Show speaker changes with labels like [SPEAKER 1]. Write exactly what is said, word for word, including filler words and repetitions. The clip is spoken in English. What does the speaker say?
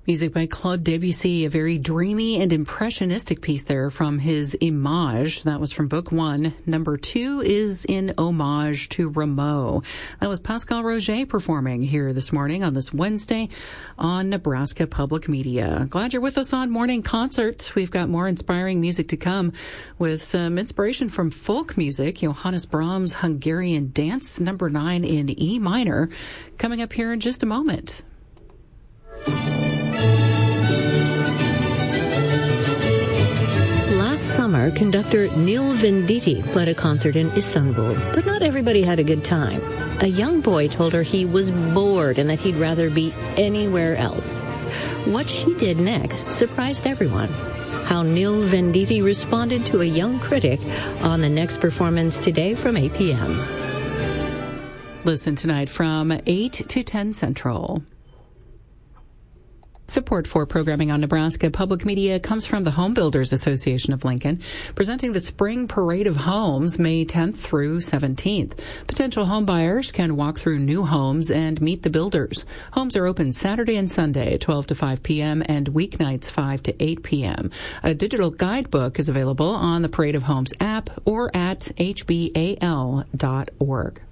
[SPEAKER 1] Music by Claude Debussy, a very dreamy and impressionistic piece there from his Image. That was from book one. Number two is in homage to Rameau. That was Pascal Roger performing here this morning on this Wednesday on Nebraska Public Media. Glad you're with us on Morning Concert. We've got more inspiring music to come with some inspiration from folk music. Johannes Brahms' Hungarian Dance, number nine in E minor, coming up here in just a moment.
[SPEAKER 2] Summer, conductor Neil Venditti led a concert in Istanbul, but not everybody had a good time. A young boy told her he was bored and that he'd rather be anywhere else. What she did next surprised everyone. How Neil Venditti responded to a young critic on the next performance today from eight p.m.
[SPEAKER 1] Listen tonight from eight to ten Central. Support for programming on Nebraska Public Media comes from the Home Builders Association of Lincoln, presenting the Spring Parade of Homes May tenth through seventeenth. Potential home buyers can walk through new homes and meet the builders. Homes are open Saturday and Sunday, twelve to five p.m., and weeknights five to eight p.m. A digital guidebook is available on the Parade of Homes app or at h b a l dot org.